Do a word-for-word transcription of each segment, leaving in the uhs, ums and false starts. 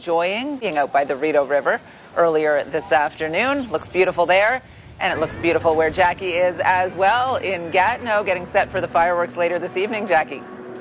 enjoying being out by the Rideau River earlier this afternoon. Looks beautiful there. And it looks beautiful where Jackie is as well in Gatineau, getting set for the fireworks later this evening. Jackie.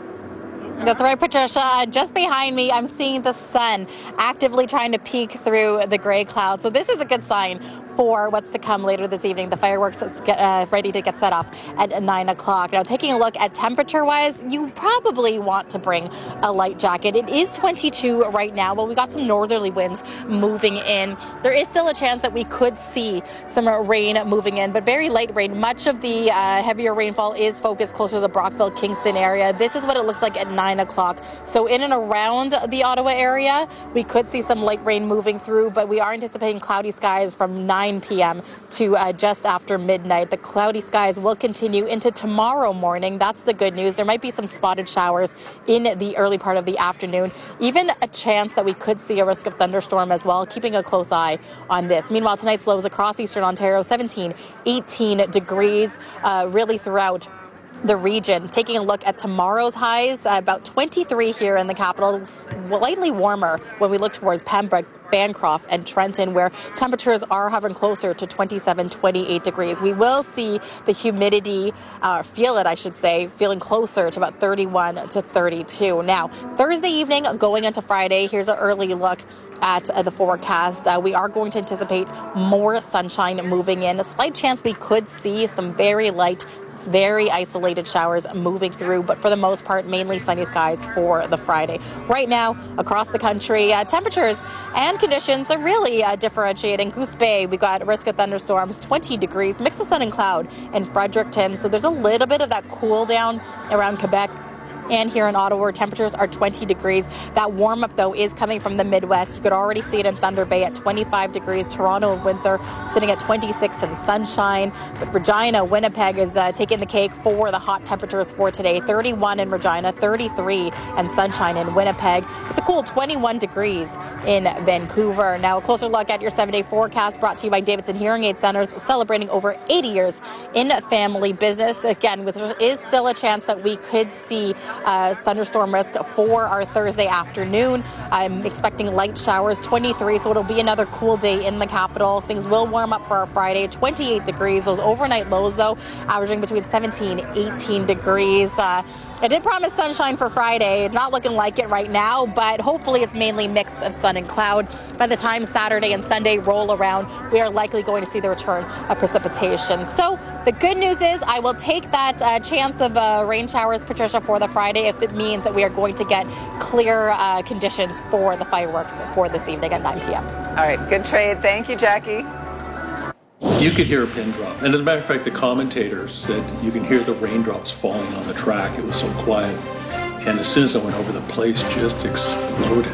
That's right, Patricia. Just behind me, I'm seeing the sun actively trying to peek through the gray clouds. So this is a good sign for what's to come later this evening. The fireworks is get, uh, ready to get set off at nine o'clock. Now, taking a look at temperature-wise, you probably want to bring a light jacket. It is twenty-two right now, but we got some northerly winds moving in. There is still a chance that we could see some rain moving in, but very light rain. Much of the uh, heavier rainfall is focused closer to the Brockville-Kingston area. This is what it looks like at nine o'clock. So in and around the Ottawa area, we could see some light rain moving through, but we are anticipating cloudy skies from nine p.m. to uh, just after midnight. The cloudy skies will continue into tomorrow morning. That's the good news. There might be some spotted showers in the early part of the afternoon. Even a chance that we could see a risk of thunderstorm as well, keeping a close eye on this. Meanwhile, tonight's lows across eastern Ontario, seventeen, eighteen degrees, uh, really throughout the region. Taking a look at tomorrow's highs, uh, about twenty-three here in the capital, slightly warmer when we look towards Pembroke, Bancroft and Trenton, where temperatures are hovering closer to twenty-seven, twenty-eight degrees. We will see the humidity, uh, feel it, I should say, feeling closer to about thirty-one to thirty-two. Now, Thursday evening going into Friday, here's an early look at uh, the forecast. Uh, we are going to anticipate more sunshine moving in. A slight chance we could see some very light, very isolated showers moving through, but for the most part, mainly sunny skies for the Friday. Right now, across the country, uh, temperatures and conditions are really uh, differentiating. Goose Bay, we've got risk of thunderstorms, twenty degrees, mix of sun and cloud in Fredericton. So there's a little bit of that cool down around Quebec. And here in Ottawa, where temperatures are twenty degrees. That warm up, though, is coming from the Midwest. You could already see it in Thunder Bay at twenty-five degrees. Toronto and Windsor sitting at twenty-six and sunshine. But Regina, Winnipeg is uh, taking the cake for the hot temperatures for today. thirty-one in Regina, thirty-three and sunshine in Winnipeg. It's a cool twenty-one degrees in Vancouver. Now, a closer look at your seven-day forecast brought to you by Davidson Hearing Aid Centers, celebrating over eighty years in family business. Again, there is still a chance that we could see Uh, thunderstorm risk for our Thursday afternoon. I'm expecting light showers, twenty-three, so it'll be another cool day in the capital. Things will warm up for our Friday, twenty-eight degrees. Those overnight lows, though, averaging between seventeen, eighteen degrees. Uh, I did promise sunshine for Friday. Not looking like it right now, but hopefully it's mainly mix of sun and cloud. By the time Saturday and Sunday roll around, we are likely going to see the return of precipitation. So the good news is I will take that uh, chance of uh, rain showers, Patricia, for the Friday if it means that we are going to get clear uh, conditions for the fireworks for this evening at nine p.m. All right, good trade. Thank you, Jackie. You could hear a pin drop. And as a matter of fact, the commentator said you can hear the raindrops falling on the track. It was so quiet. And as soon as I went over, the place just exploded.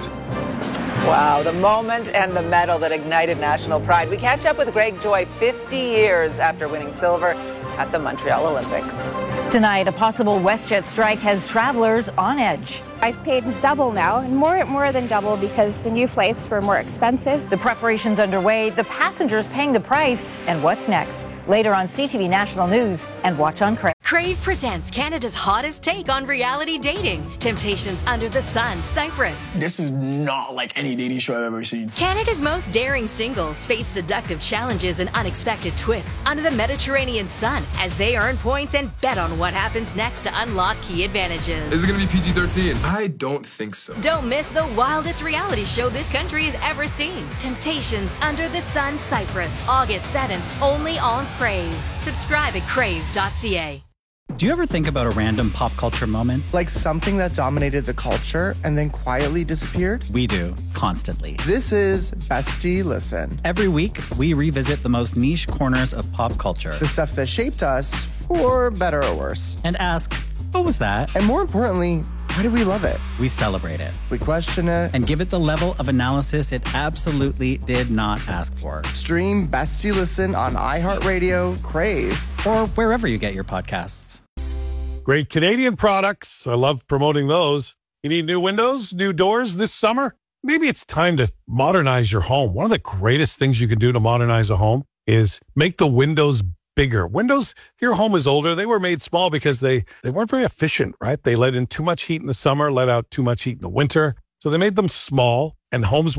Wow, the moment and the medal that ignited national pride. We catch up with Greg Joy fifty years after winning silver at the Montreal Olympics. Tonight, a possible WestJet strike has travelers on edge. I've paid double now, and more, more than double because the new flights were more expensive. The preparations underway, the passengers paying the price, and what's next? Later on C T V National News and watch on Crave. Crave presents Canada's hottest take on reality dating. Temptations Under the Sun, Cyprus. This is not like any dating show I've ever seen. Canada's most daring singles face seductive challenges and unexpected twists under the Mediterranean sun as they earn points and bet on what happens next to unlock key advantages. Is it going to be P G thirteen? I don't think so. Don't miss the wildest reality show this country has ever seen. Temptations Under the Sun, Cyprus, August seventh, only on Crave. Subscribe at crave dot c a. Do you ever think about a random pop culture moment? Like something that dominated the culture and then quietly disappeared? We do, constantly. This is Bestie Listen. Every week, we revisit the most niche corners of pop culture. The stuff that shaped us, for better or worse. And ask, what was that? And more importantly, why do we love it? We celebrate it. We question it. And give it the level of analysis it absolutely did not ask for. Stream Bestie Listen on iHeartRadio, Crave, or wherever you get your podcasts. Great Canadian products. I love promoting those. You need new windows, new doors this summer? Maybe it's time to modernize your home. One of the greatest things you can do to modernize a home is make the windows bigger. Windows, your home is older. They were made small because they, they weren't very efficient, right? They let in too much heat in the summer, let out too much heat in the winter. So they made them small, and homes